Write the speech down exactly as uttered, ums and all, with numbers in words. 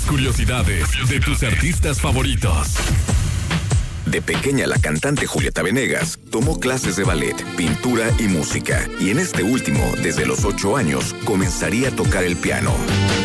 curiosidades de tus artistas favoritos. De pequeña, la cantante Julieta Venegas tomó clases de ballet, pintura y música. Y en este último, desde los ocho años, comenzaría a tocar el piano.